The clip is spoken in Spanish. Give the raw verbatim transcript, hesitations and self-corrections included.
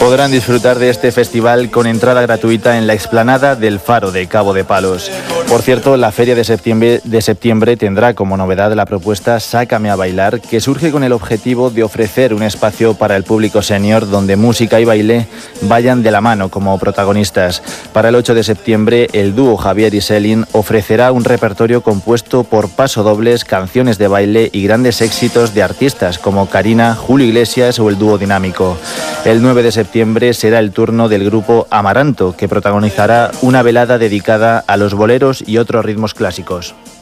podrán disfrutar de este festival con entrada gratuita en la explanada del Faro de Cabo de Palos. Por cierto, la feria de septiembre, de septiembre tendrá como novedad la propuesta Sácame a bailar, que surge con el objetivo de ofrecer un espacio para el público senior donde música y baile vayan de la mano como protagonistas. Para el ocho de septiembre, el dúo Javier y Selin ofrecerá un repertorio compuesto por pasodobles, canciones de baile y grandes éxitos de artistas como Karina, Julio Iglesias o el dúo Dinámico. El nueve de septiembre será el turno del grupo Amaranto, que protagonizará una velada dedicada a los boleros y otros ritmos clásicos.